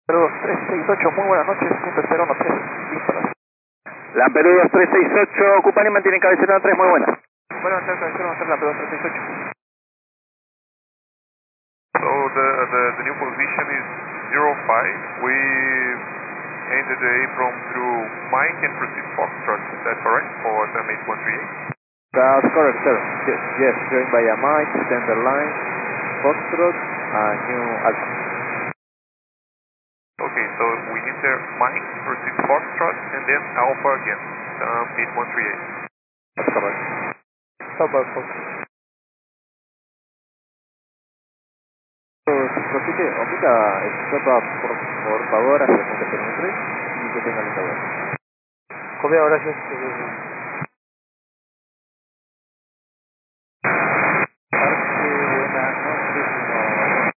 238, muy buenas noches, 103, listo. Lampedu 2368, ocupan y mantienen cabecera 3, muy buenas. Buenas noches, cabecera 3, Lampedu 238. So the new position is 05. We ended the apron through Mike and proceed Foxtrot. Is that correct for FM 8138? That's correct, sir. Yes, joined by a Mike, center line, Foxtrot, new Alpha. Okay, so we enter Mike, proceed Foxtrot, and then Alpha again, 8138. That's correct. Alpha, Foxtrot. Repite, omita stop por favor, hacia el 3 y que tenga el sabor. Copia, gracias.